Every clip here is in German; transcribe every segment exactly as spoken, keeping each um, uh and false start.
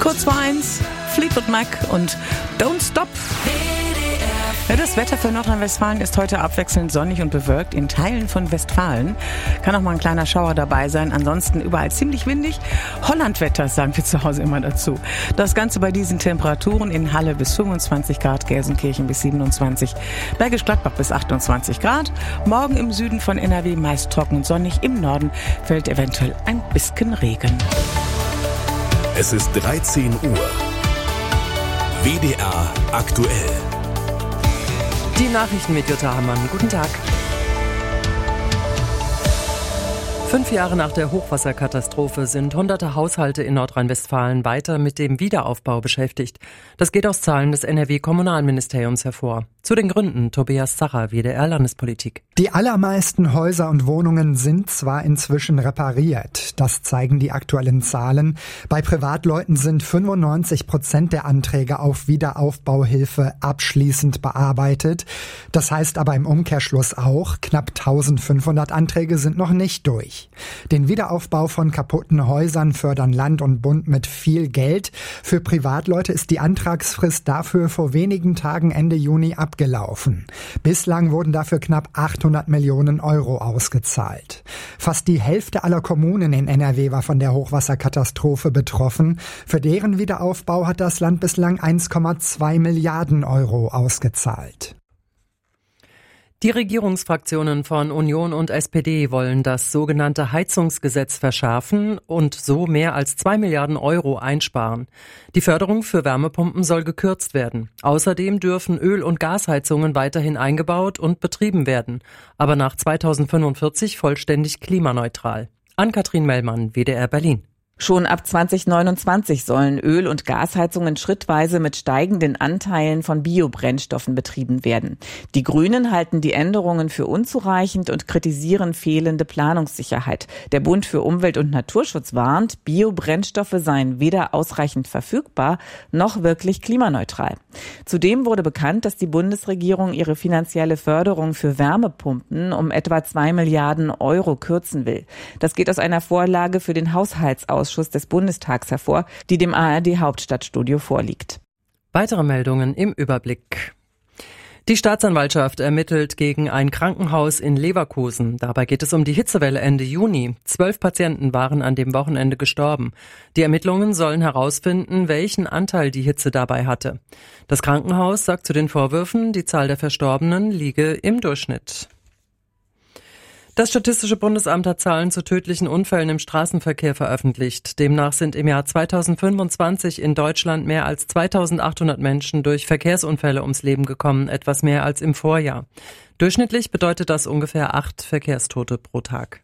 Kurz vor eins, Fleetwood Mac und Don't Stop. Ja, das Wetter für Nordrhein-Westfalen ist heute abwechselnd sonnig und bewölkt in Teilen von Westfalen. Kann auch mal ein kleiner Schauer dabei sein, ansonsten überall ziemlich windig. Hollandwetter sagen wir zu Hause immer dazu. Das Ganze bei diesen Temperaturen in Halle bis fünfundzwanzig Grad, Gelsenkirchen bis siebenundzwanzig, Bergisch Gladbach bis achtundzwanzig Grad. Morgen im Süden von N R W meist trocken und sonnig, im Norden fällt eventuell ein bisschen Regen. Es ist dreizehn Uhr. W D R aktuell. Die Nachrichten mit Jutta Hammann. Guten Tag. Fünf Jahre nach der Hochwasserkatastrophe sind hunderte Haushalte in Nordrhein-Westfalen weiter mit dem Wiederaufbau beschäftigt. Das geht aus Zahlen des N R W-Kommunalministeriums hervor. Zu den Gründen Tobias Zacher, W D R-Landespolitik. Die allermeisten Häuser und Wohnungen sind zwar inzwischen repariert. Das zeigen die aktuellen Zahlen. Bei Privatleuten sind fünfundneunzig Prozent der Anträge auf Wiederaufbauhilfe abschließend bearbeitet. Das heißt aber im Umkehrschluss auch, knapp eintausendfünfhundert Anträge sind noch nicht durch. Den Wiederaufbau von kaputten Häusern fördern Land und Bund mit viel Geld. Für Privatleute ist die Antragsfrist dafür vor wenigen Tagen Ende Juni abgelaufen. Bislang wurden dafür knapp achthundert Millionen Euro ausgezahlt. Fast die Hälfte aller Kommunen in N R W war von der Hochwasserkatastrophe betroffen. Für deren Wiederaufbau hat das Land bislang eins Komma zwei Milliarden Euro ausgezahlt. Die Regierungsfraktionen von Union und S P D wollen das sogenannte Heizungsgesetz verschärfen und so mehr als zwei Milliarden Euro einsparen. Die Förderung für Wärmepumpen soll gekürzt werden. Außerdem dürfen Öl- und Gasheizungen weiterhin eingebaut und betrieben werden, aber nach zweitausendfünfundvierzig vollständig klimaneutral. Ann-Kathrin Mellmann, W D R Berlin. Schon ab zweitausendneunundzwanzig sollen Öl- und Gasheizungen schrittweise mit steigenden Anteilen von Biobrennstoffen betrieben werden. Die Grünen halten die Änderungen für unzureichend und kritisieren fehlende Planungssicherheit. Der Bund für Umwelt und Naturschutz warnt, Biobrennstoffe seien weder ausreichend verfügbar noch wirklich klimaneutral. Zudem wurde bekannt, dass die Bundesregierung ihre finanzielle Förderung für Wärmepumpen um etwa zwei Milliarden Euro kürzen will. Das geht aus einer Vorlage für den Haushaltsausschuss des Bundestags hervor, die dem A R D-Hauptstadtstudio vorliegt. Weitere Meldungen im Überblick. Die Staatsanwaltschaft ermittelt gegen ein Krankenhaus in Leverkusen. Dabei geht es um die Hitzewelle Ende Juni. Zwölf Patienten waren an dem Wochenende gestorben. Die Ermittlungen sollen herausfinden, welchen Anteil die Hitze dabei hatte. Das Krankenhaus sagt zu den Vorwürfen, die Zahl der Verstorbenen liege im Durchschnitt. Das Statistische Bundesamt hat Zahlen zu tödlichen Unfällen im Straßenverkehr veröffentlicht. Demnach sind im Jahr zweitausendfünfundzwanzig in Deutschland mehr als zweitausendachthundert Menschen durch Verkehrsunfälle ums Leben gekommen, etwas mehr als im Vorjahr. Durchschnittlich bedeutet das ungefähr acht Verkehrstote pro Tag.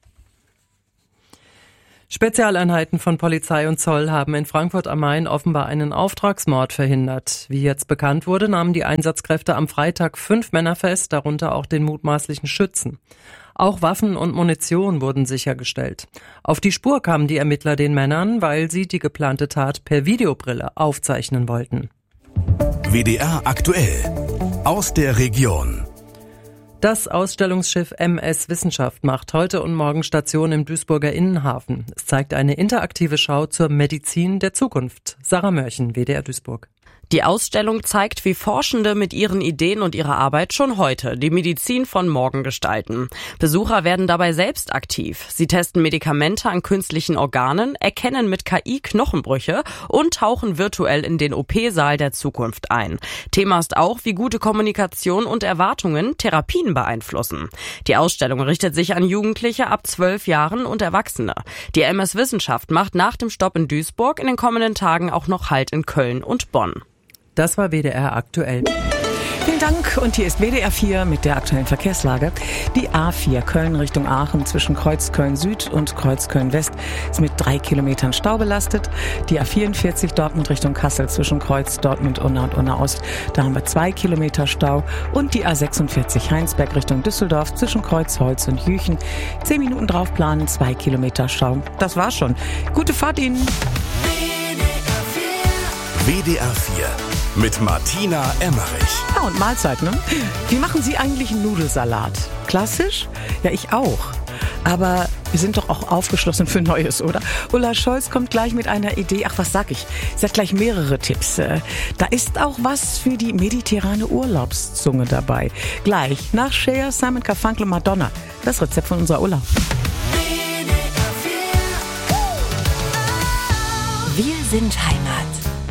Spezialeinheiten von Polizei und Zoll haben in Frankfurt am Main offenbar einen Auftragsmord verhindert. Wie jetzt bekannt wurde, nahmen die Einsatzkräfte am Freitag fünf Männer fest, darunter auch den mutmaßlichen Schützen. Auch Waffen und Munition wurden sichergestellt. Auf die Spur kamen die Ermittler den Männern, weil sie die geplante Tat per Videobrille aufzeichnen wollten. W D R aktuell aus der Region. Das Ausstellungsschiff M S Wissenschaft macht heute und morgen Station im Duisburger Innenhafen. Es zeigt eine interaktive Schau zur Medizin der Zukunft. Sarah Mörchen, W D R Duisburg. Die Ausstellung zeigt, wie Forschende mit ihren Ideen und ihrer Arbeit schon heute die Medizin von morgen gestalten. Besucher werden dabei selbst aktiv. Sie testen Medikamente an künstlichen Organen, erkennen mit K I Knochenbrüche und tauchen virtuell in den O P-Saal der Zukunft ein. Thema ist auch, wie gute Kommunikation und Erwartungen Therapien beeinflussen. Die Ausstellung richtet sich an Jugendliche ab zwölf Jahren und Erwachsene. Die M S Wissenschaft macht nach dem Stopp in Duisburg in den kommenden Tagen auch noch Halt in Köln und Bonn. Das war W D R aktuell. Vielen Dank und hier ist W D R vier mit der aktuellen Verkehrslage. Die A vier Köln Richtung Aachen zwischen Kreuz Köln Süd und Kreuz Köln West ist mit drei Kilometern Stau belastet. Die A vierundvierzig Dortmund Richtung Kassel zwischen Kreuz Dortmund Unna und Unna Ost, da haben wir zwei Kilometer Stau. Und die A sechsundvierzig Heinsberg Richtung Düsseldorf zwischen Kreuz Holz und Jüchen. Zehn Minuten drauf planen, zwei Kilometer Stau. Das war's schon. Gute Fahrt Ihnen. W D R vier mit Martina Emmerich. Ja, und Mahlzeit, ne? Wie machen Sie eigentlich einen Nudelsalat? Klassisch? Ja, ich auch. Aber Wir sind doch auch aufgeschlossen für Neues, oder? Ulla Scholz kommt gleich mit einer Idee. Ach, was sag ich? Sie hat gleich mehrere Tipps. Da ist auch was für die mediterrane Urlaubszunge dabei. Gleich nach Cher, Simon Garfunkel und Madonna. Das Rezept von unserer Ulla. Wir sind Heimat.